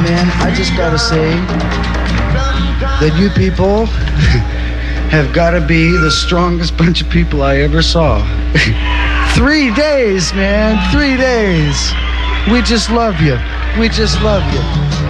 man, I just gotta say that you people have gotta be the strongest bunch of people I ever saw. 3 days, man, 3 days. We just love you. We just love you.